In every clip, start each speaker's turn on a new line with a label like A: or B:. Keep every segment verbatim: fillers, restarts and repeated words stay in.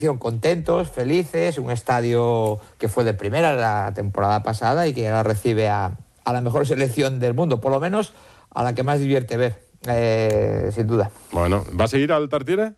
A: contentos, felices, un estadio que fue de primera la temporada pasada y que ahora recibe a, a la mejor selección del mundo, por lo menos a la que más divierte ver, eh, sin duda.
B: Bueno, ¿vas a ir al Tartiere?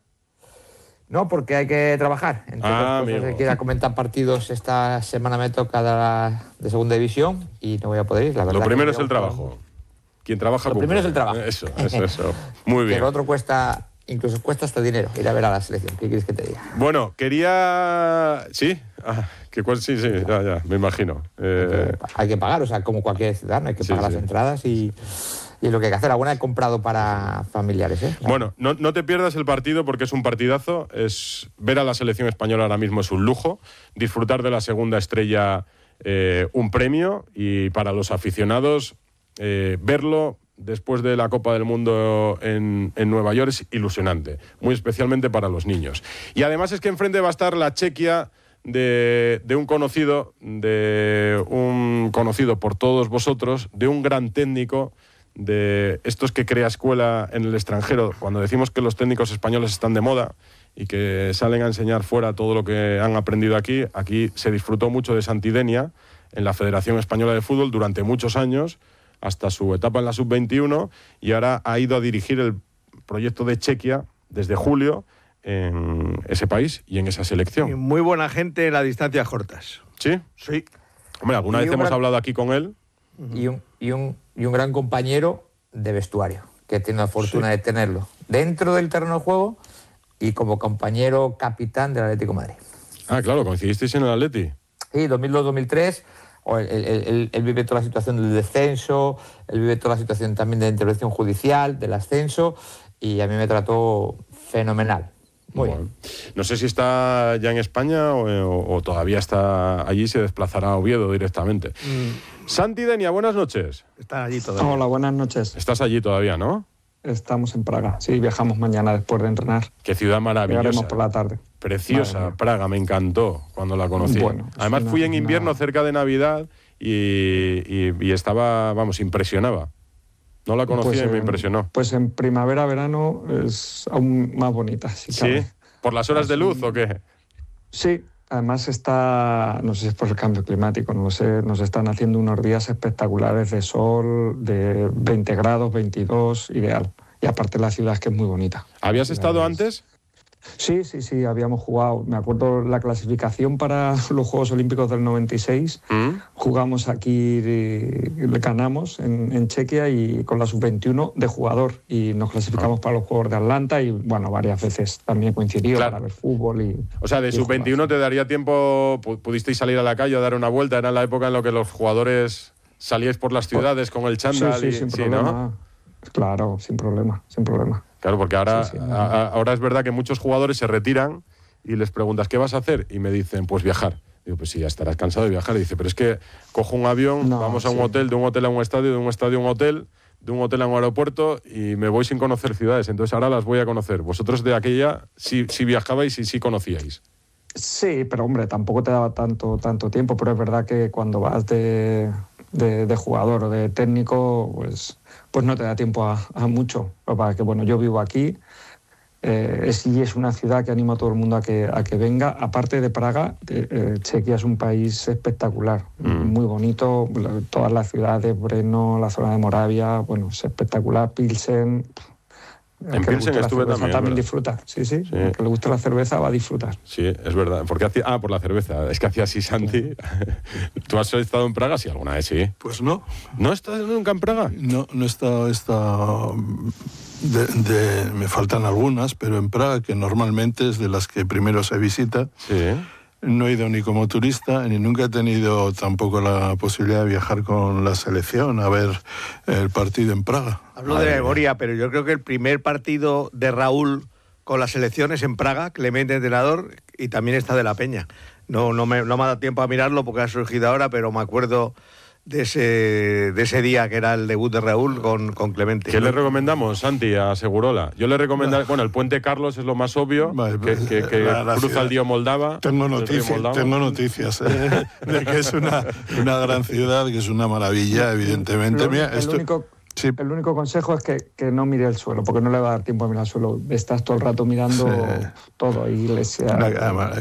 A: No, porque hay que trabajar. Entre
B: Ah,
A: otras cosas,
B: amigo.
A: que ir a comentar partidos esta semana me toca de, la, de segunda división y no voy a poder ir, la verdad.
B: Lo primero es el
A: un...
B: trabajo. Quien trabaja
A: Lo
B: cumple.
A: primero es el trabajo.
B: Eso, eso, eso. Muy bien.
A: Que lo otro cuesta, incluso cuesta hasta dinero, ir a ver a la selección. ¿Qué quieres que te diga?
B: Bueno, quería... ¿Sí? Ah, que cuál sí, sí, ya, ya, me imagino. Eh...
A: Hay, que, hay que pagar, o sea, como cualquier ciudadano, hay que
B: sí,
A: pagar
B: sí.
A: las entradas y... Y lo que hay que hacer, alguna he comprado para familiares, ¿eh? Claro.
B: Bueno, no, no te pierdas el partido porque es un partidazo. Es ver a la selección española ahora mismo es un lujo. Disfrutar de la segunda estrella, eh, un premio. Y para los aficionados, eh, verlo después de la Copa del Mundo en, en Nueva York es ilusionante. Muy especialmente para los niños. Y además es que enfrente va a estar la Chequia de, de un conocido, de un conocido por todos vosotros, de un gran técnico, de estos que crea escuela en el extranjero. Cuando decimos que los técnicos españoles están de moda y que salen a enseñar fuera todo lo que han aprendido aquí, aquí se disfrutó mucho de Santidenia en la Federación Española de Fútbol durante muchos años, hasta su etapa en la sub veintiuno, y ahora ha ido a dirigir el proyecto de Chequia desde julio en ese país y en esa selección.
C: Y muy buena gente en las distancias cortas.
B: ¿Sí?
C: Sí.
B: Hombre, alguna
A: Y
B: vez hemos
A: gran...
B: hablado aquí con él.
A: Y un, y, un, y un gran compañero de vestuario, que tiene la fortuna sí. de tenerlo dentro del terreno de juego y como compañero capitán del Atlético de Madrid.
B: Ah, claro, coincidisteis en el Atleti.
A: Sí, dos mil dos dos mil tres, él, él, él, él vive toda la situación del descenso, él vive toda la situación también de la intervención judicial, del ascenso, y a mí me trató fenomenal. Muy
B: bueno,
A: bien.
B: No sé si está ya en España o, o, o todavía está allí, se desplazará a Oviedo directamente. Mm. Santidenia, buenas noches.
C: Están allí todavía.
D: Hola, buenas noches.
B: Estás allí todavía, ¿no?
D: Estamos en Praga. Sí, viajamos mañana después de entrenar.
B: Qué ciudad maravillosa.
D: Llegaremos por la tarde.
B: Preciosa, Praga, me encantó cuando la conocí.
D: Bueno,
B: además
D: una,
B: fui en invierno
D: una...
B: cerca de Navidad y, y, y estaba, vamos, impresionaba. No la conocía
D: pues
B: y me
D: en,
B: impresionó.
D: Pues en primavera, verano es aún más bonita. Si
B: ¿Sí?
D: cabe.
B: ¿Por las horas
D: es
B: de luz
D: un...
B: o qué?
D: Sí, además está, no sé si es por el cambio climático, no lo sé, nos están haciendo unos días espectaculares de sol, de veinte grados, veintidós, ideal. Y aparte la ciudad es que es muy bonita.
B: ¿Habías estado
D: es...
B: antes?
D: Sí, sí, sí, habíamos jugado. Me acuerdo la clasificación para los Juegos Olímpicos del noventa y seis. ¿Mm? Jugamos aquí, le ganamos en, en Chequia y con la sub veintiuno de jugador. Y nos clasificamos ah. para los Juegos de Atlanta y, bueno, varias veces también coincidió claro. para ver fútbol. Y,
B: o sea, de sub veintiuno te daría tiempo, pudisteis salir a la calle a dar una vuelta. Era la época en la que los jugadores salíais por las ciudades con el chándal.
D: Sí, sí,
B: y,
D: sin
B: sí,
D: problema.
B: ¿no?
D: Claro, sin problema, sin problema.
B: Claro, porque ahora,
D: sí, sí, no.
B: a, ahora es verdad que muchos jugadores se retiran y les preguntas, ¿qué vas a hacer? Y me dicen, pues viajar. Digo, pues sí, ya estarás cansado de viajar. Y dice, pero es que cojo un avión, no, vamos a un sí. hotel, de un hotel a un estadio, de un estadio a un hotel, de un hotel a un aeropuerto y me voy sin conocer ciudades. Entonces ahora las voy a conocer. Vosotros de aquella sí, sí viajabais y sí conocíais.
D: Sí, pero hombre, tampoco te daba tanto, tanto tiempo, pero es verdad que cuando vas de, de, de jugador o de técnico, pues... pues no te da tiempo a, a mucho. Para que, bueno, yo vivo aquí eh, es, y es una ciudad que anima a todo el mundo a que, a que venga. Aparte de Praga, eh, Chequia es un país espectacular, mm. muy bonito. Todas las ciudades, Brno, la zona de Moravia, bueno, es espectacular. Pilsen...
B: En Pilsen estuve también.
D: También disfruta, sí, sí. sí. El que le gusta la cerveza va a disfrutar.
B: Sí, es verdad. Porque hacía, ah, por la cerveza. Es que hacía así, Santi. ¿Tú has estado en Praga? Sí, alguna vez sí.
E: Pues no.
B: ¿No has estado nunca en Praga?
E: No, no he estado. He estado de, de, me faltan algunas, pero en Praga, que normalmente es de las que primero se visita.
B: Sí.
E: No he ido ni como turista, ni nunca he tenido tampoco la posibilidad de viajar con la selección a ver el partido en Praga.
C: Hablo de memoria, pero yo creo que el primer partido de Raúl con la selección es en Praga, Clemente entrenador, y también está de la Peña. No, no, me, no me ha dado tiempo a mirarlo porque ha surgido ahora, pero me acuerdo de ese, de ese día que era el debut de Raúl con, con Clemente.
B: ¿Qué le recomendamos, Santi, a Segurola? Yo le recomendaría, bueno, el Puente Carlos es lo más obvio, vale, que, que, que la, la cruza el río Moldava.
E: Tengo noticias, Moldava. tengo noticias eh, de que es una, una gran ciudad, que es una maravilla, evidentemente.
D: Lo,
E: Mira,
D: el,
E: esto...
D: único, sí. el único consejo es que, que no mire el suelo, porque no le va a dar tiempo a mirar el suelo. Estás todo el rato mirando sí. todo, iglesia...
E: Una,